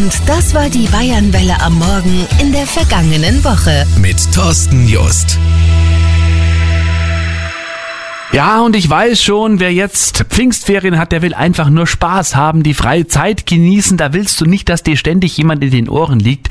Und das war die Bayernwelle am Morgen in der vergangenen Woche. Mit Thorsten Just. Ja, und ich weiß schon, wer jetzt Pfingstferien hat, der will einfach nur Spaß haben, die freie Zeit genießen. Da willst du nicht, dass dir ständig jemand in den Ohren liegt.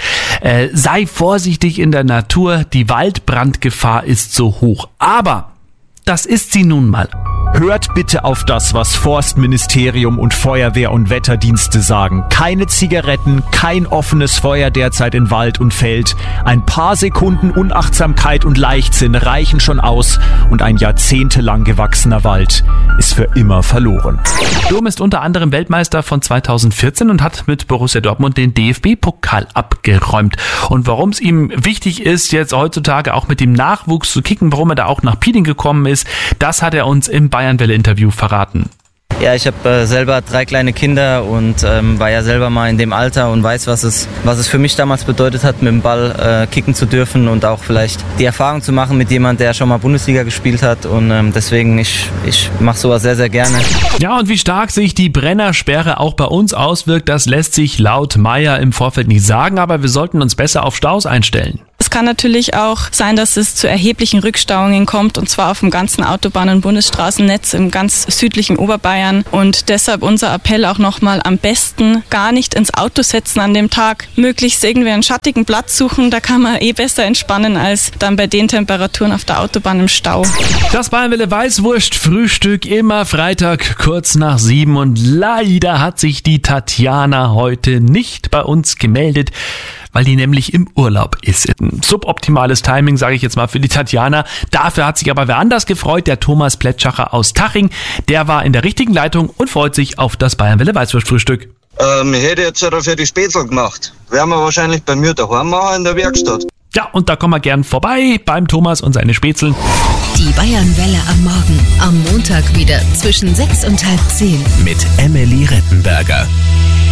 Sei vorsichtig in der Natur, die Waldbrandgefahr ist so hoch. Aber das ist sie nun mal. Hört bitte auf das, was Forstministerium und Feuerwehr und Wetterdienste sagen. Keine Zigaretten, kein offenes Feuer derzeit in Wald und Feld. Ein paar Sekunden Unachtsamkeit und Leichtsinn reichen schon aus und ein jahrzehntelang gewachsener Wald ist für immer verloren. Sturm ist unter anderem Weltmeister von 2014 und hat mit Borussia Dortmund den DFB-Pokal abgeräumt. Und warum es ihm wichtig ist, jetzt heutzutage auch mit dem Nachwuchs zu kicken, warum er da auch nach Piding gekommen ist, das hat er uns im Bayernwelle-Interview verraten. Ja, ich habe selber 3 kleine Kinder und war ja selber mal in dem Alter und weiß, was es für mich damals bedeutet hat, mit dem Ball kicken zu dürfen und auch vielleicht die Erfahrung zu machen mit jemand, der schon mal Bundesliga gespielt hat. Und deswegen, ich mache sowas sehr, sehr gerne. Ja, und wie stark sich die Brennersperre auch bei uns auswirkt, das lässt sich laut Meier im Vorfeld nicht sagen, aber wir sollten uns besser auf Staus einstellen. Es kann natürlich auch sein, dass es zu erheblichen Rückstauungen kommt, und zwar auf dem ganzen Autobahn- und Bundesstraßennetz im ganz südlichen Oberbayern. Und deshalb unser Appell auch nochmal, am besten gar nicht ins Auto setzen an dem Tag. Möglichst irgendwie einen schattigen Platz suchen, da kann man besser entspannen als dann bei den Temperaturen auf der Autobahn im Stau. Das Bayernwelle Weißwurst-Frühstück immer Freitag kurz nach 7 und leider hat sich die Tatjana heute nicht bei uns gemeldet, weil die nämlich im Urlaub ist. Ein suboptimales Timing, sage ich jetzt mal, für die Tatjana. Dafür hat sich aber wer anders gefreut, der Thomas Plätschacher aus Taching. Der war in der richtigen Leitung und freut sich auf das Bayernwelle Weißwurstfrühstück. Ich hätte jetzt für die Spätzle gemacht. Werden wir wahrscheinlich bei mir daheim machen in der Werkstatt. Ja, und da kommen wir gern vorbei beim Thomas und seine Spätzle. Die Bayernwelle am Morgen. Am Montag wieder zwischen 6 und halb 10. Mit Emily Rettenberger.